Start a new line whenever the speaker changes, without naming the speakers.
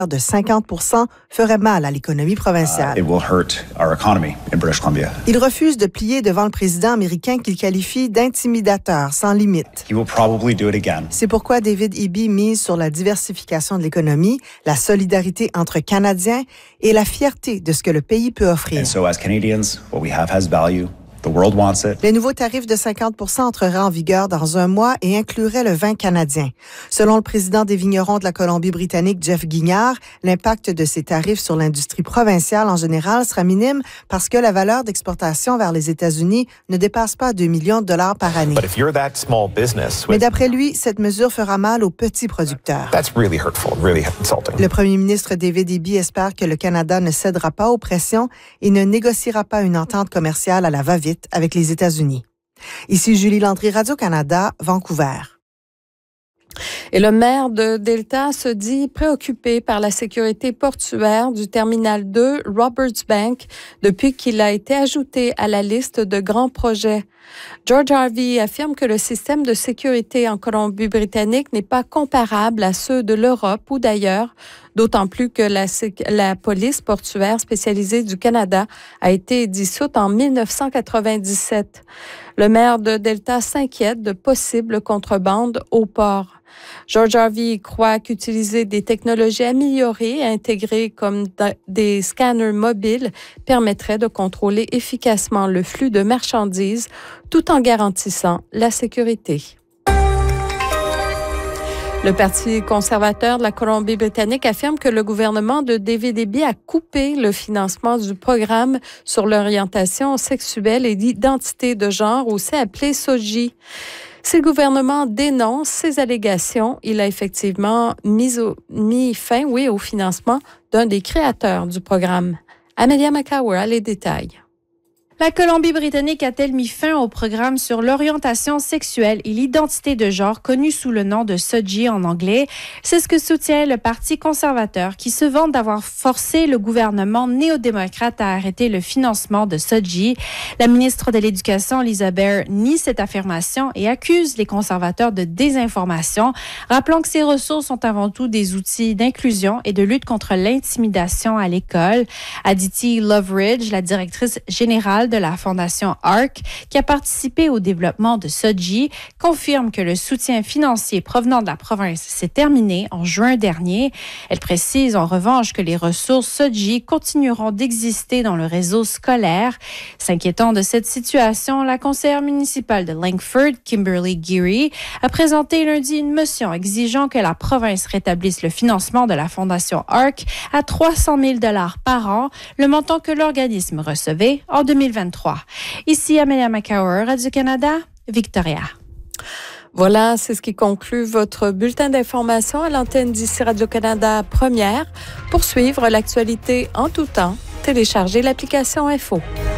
de 50% ferait mal à l'économie provinciale.
It will hurt our economy in British Columbia.
Il refuse de plier devant le président américain qu'il qualifie d'intimidateur sans limite.
He will probably do it again.
C'est pourquoi David Eby mise sur la diversification de l'économie, la solidarité entre Canadiens et la fierté de ce que le pays peut offrir.
And so as Canadians, what we have has value. The world wants it.
Les nouveaux tarifs de 50% entreraient en vigueur dans un mois et incluraient le vin canadien. Selon le président des vignerons de la Colombie-Britannique, Jeff Guignard, l'impact de ces tarifs sur l'industrie provinciale en général sera minime parce que la valeur d'exportation vers les États-Unis ne dépasse pas 2 millions de dollars par année.
But if you're that small business
Mais d'après lui, cette mesure fera mal aux petits producteurs.
that's really hurtful, really insulting.
Le premier ministre David Eby espère que le Canada ne cédera pas aux pressions et ne négociera pas une entente commerciale à la va-vite avec les États-Unis. Ici Julie Landry, Radio-Canada, Vancouver.
Et le maire de Delta se dit préoccupé par la sécurité portuaire du terminal 2 Roberts Bank depuis qu'il a été ajouté à la liste de grands projets. George Harvey affirme que le système de sécurité en Colombie-Britannique n'est pas comparable à ceux de l'Europe ou d'ailleurs, d'autant plus que la police portuaire spécialisée du Canada a été dissoute en 1997. Le maire de Delta s'inquiète de possibles contrebandes au port. George Harvey croit qu'utiliser des technologies améliorées et intégrées comme des scanners mobiles permettrait de contrôler efficacement le flux de marchandises tout en garantissant la sécurité. Le Parti conservateur de la Colombie-Britannique affirme que le gouvernement de David Eby a coupé le financement du programme sur l'orientation sexuelle et l'identité de genre, aussi appelé SOGI. Si le gouvernement dénonce ces allégations, il a effectivement mis fin au financement d'un des créateurs du programme. Amelia McCower a les détails.
La Colombie-Britannique a-t-elle mis fin au programme sur l'orientation sexuelle et l'identité de genre connu sous le nom de SOGI en anglais? C'est ce que soutient le Parti conservateur qui se vante d'avoir forcé le gouvernement néo-démocrate à arrêter le financement de SOGI. La ministre de l'Éducation, Lisa Bair, nie cette affirmation et accuse les conservateurs de désinformation, rappelant que ces ressources sont avant tout des outils d'inclusion et de lutte contre l'intimidation à l'école. Aditi Loveridge, la directrice générale de la Fondation ARC, qui a participé au développement de SOGI, confirme que le soutien financier provenant de la province s'est terminé en juin dernier. Elle précise en revanche que les ressources SOGI continueront d'exister dans le réseau scolaire. S'inquiétant de cette situation, la conseillère municipale de Langford, Kimberly Geary, a présenté lundi une motion exigeant que la province rétablisse le financement de la Fondation ARC à 300 000 $ par an, le montant que l'organisme recevait en 2023. Ici Amelia McCower, Radio-Canada, Victoria.
Voilà, c'est ce qui conclut votre bulletin d'information à l'antenne d'ici Radio-Canada Première. Pour suivre l'actualité en tout temps, téléchargez l'application Info.